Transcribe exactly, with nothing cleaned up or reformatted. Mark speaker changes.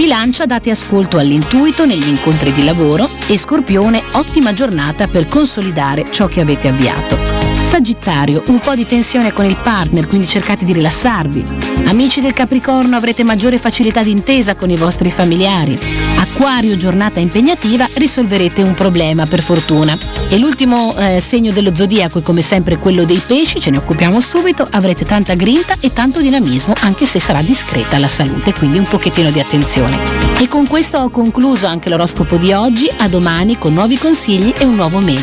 Speaker 1: Bilancia, date ascolto all'intuito negli incontri di lavoro, e Scorpione, ottima giornata per consolidare ciò che avete avviato. Sagittario, un po' di tensione con il partner, quindi cercate di rilassarvi. Amici del Capricorno, avrete maggiore facilità d'intesa con i vostri familiari. Acquario, giornata impegnativa, risolverete un problema per fortuna. E l'ultimo eh, segno dello zodiaco è come sempre quello dei pesci, ce ne occupiamo subito. Avrete tanta grinta e tanto dinamismo, anche se sarà discreta la salute, quindi un pochettino di attenzione. E con questo ho concluso anche l'oroscopo di oggi. A domani con nuovi consigli e un nuovo mese.